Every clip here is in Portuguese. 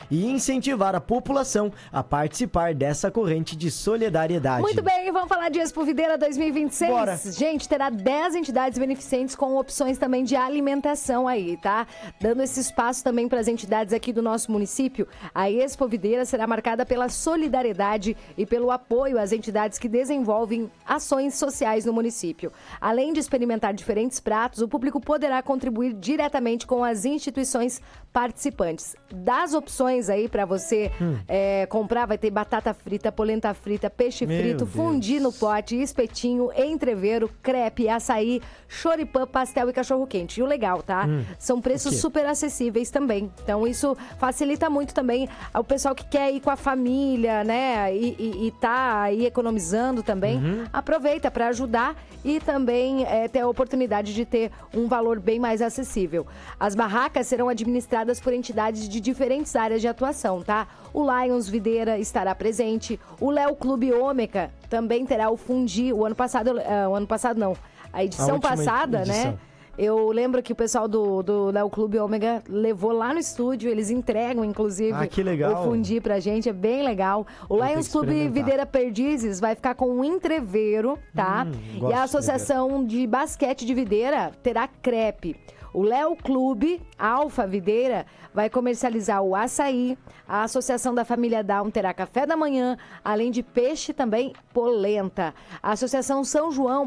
e incentivar a população a participar dessa corrente de solidariedade. Muito bem, vamos falar de Expo Videira 2026? Bora. Gente, terá 10 entidades beneficentes com opções também de alimentação aí, tá? Dando esse espaço também para as entidades aqui do nosso município. A Expo Videira será marcada pela solidariedade e pelo apoio às entidades que desenvolvem ações sociais no município. Além de experimentar diferentes pratos, o público poderá contribuir diretamente com as instituições participantes. Das opções aí para você comprar, vai ter batata frita, polenta frita, peixe frito, fundi no pote, espetinho, entrevero, crepe, açaí, choripã, pastel e cachorro-quente. E o legal, tá? São preços super acessíveis também. Então isso facilita muito também ao pessoal que quer ir com a família, né? E tá aí economizando também. Aproveita para ajudar e também ter a oportunidade de ter um valor bem mais acessível. As barracas serão administradas por entidades de diferentes áreas de atuação, tá? O Lions Videira estará presente, o Léo Clube Ômega também terá o fundi. O ano passado não, a edição passada, né? Eu lembro que o pessoal do Léo Clube Ômega levou lá no estúdio, eles entregam, inclusive, que legal. o fundi pra gente, é bem legal. O Lions Clube Videira Perdizes vai ficar com um entreveiro, tá? E a Associação de Basquete de Videira terá crepe. O Léo Clube Alfa Videira vai comercializar o açaí. A Associação da Família Down terá café da manhã, além de peixe também, polenta. A Associação São João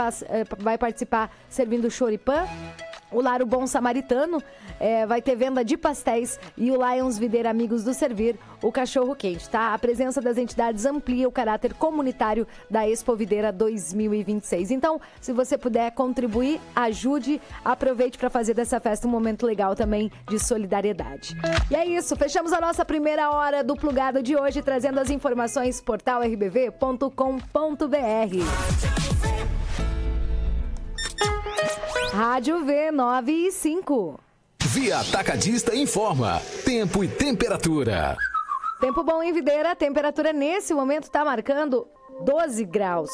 vai participar servindo choripã. O Lar o Bom Samaritano vai ter venda de pastéis e o Lions Videira Amigos do Servir, o cachorro quente, tá? A presença das entidades amplia o caráter comunitário da Expo Videira 2026. Então, se você puder contribuir, ajude, aproveite para fazer dessa festa um momento legal também de solidariedade. E é isso, fechamos a nossa primeira hora do Plugado de hoje, trazendo as informações portalrbv.com.br. Rádio V 9 e 5. Via Atacadista informa. Tempo e temperatura. Tempo bom em Videira. A temperatura nesse momento está marcando 12 graus.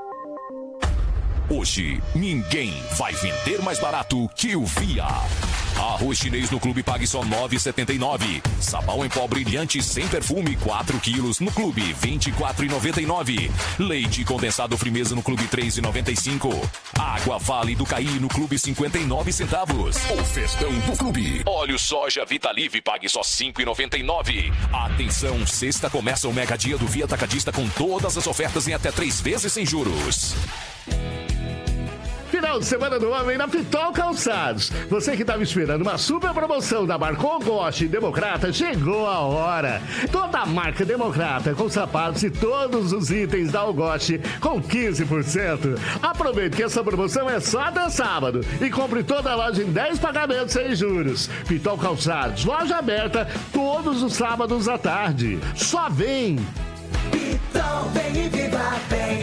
Hoje, ninguém vai vender mais barato que o Via. Arroz chinês no Clube pague só R$ 9,79. Sabão em pó brilhante sem perfume 4 quilos no Clube R$ 24,99. Leite condensado Frimeza no Clube R$ 3,95. Água Vale do Caí no Clube 59 centavos. O festão do Clube. Óleo soja Vitalive pague só R$ 5,99. Atenção, sexta começa o mega dia do Via Atacadista com todas as ofertas em até 3 vezes sem juros. Final de semana do homem na Pitol Calçados. Você que estava esperando uma super promoção da Marcon Goste e Democrata, chegou a hora. Toda a marca Democrata com sapatos e todos os itens da Algoste com 15%. Aproveite que essa promoção é só até sábado e compre toda a loja em 10 pagamentos sem juros. Pitol Calçados, loja aberta todos os sábados à tarde. Só vem! Pitol, vem e viva bem!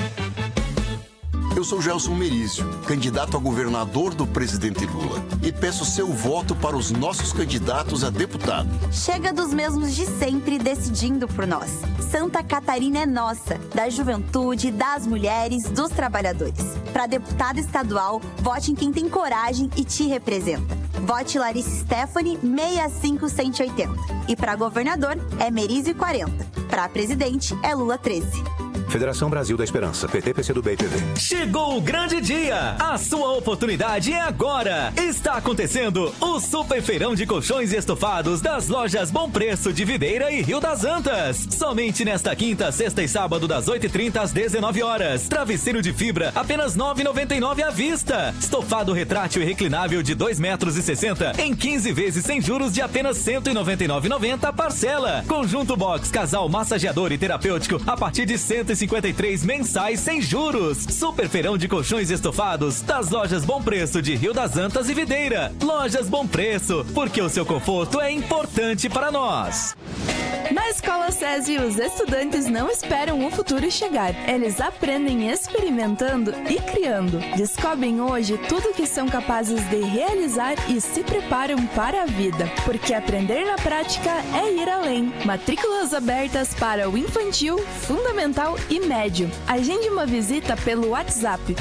Eu sou Gelson Merizio, candidato a governador do presidente Lula, e peço seu voto para os nossos candidatos a deputado. Chega dos mesmos de sempre decidindo por nós. Santa Catarina é nossa, da juventude, das mulheres, dos trabalhadores. Para deputado estadual, vote em quem tem coragem e te representa. Vote Larissa Stephanie 65180. E para governador é Merizio 40. Para presidente é Lula 13. Federação Brasil da Esperança, PT, PCdoB e PV. Chegou o grande dia! A sua oportunidade é agora! Está acontecendo o Super Feirão de Colchões e Estofados das lojas Bom Preço de Videira e Rio das Antas. Somente nesta quinta, sexta e sábado, das 8h30 às 19 horas. Travesseiro de fibra, apenas R$ 9,99 à vista. Estofado retrátil e reclinável de 2,60 metros em 15 vezes sem juros de apenas R$ 199,90 a parcela. Conjunto box, casal, massageador e terapêutico a partir de 153 mensais sem juros. Super Feirão de Colchões e Estofados das lojas Bom Preço de Rio das Antas e Videira. Lojas Bom Preço, porque o seu conforto é importante para nós. Na Escola SESI, os estudantes não esperam o futuro chegar. Eles aprendem experimentando e criando. Descobrem hoje tudo que são capazes de realizar e se preparam para a vida. Porque aprender na prática é ir além. Matrículas abertas para o infantil, fundamental e médio. Agende uma visita pelo WhatsApp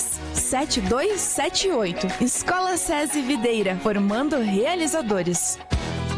988967278. Escola SESI Videira, formando realizadores.